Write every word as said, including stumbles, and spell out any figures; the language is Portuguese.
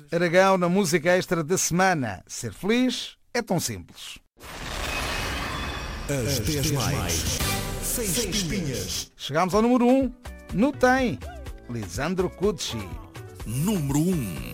Aragão na música extra da semana. Ser feliz é tão simples. As dez mais. Sem espinhas. Chegámos ao número um. No Tem. Lisandro Cucci. Número um.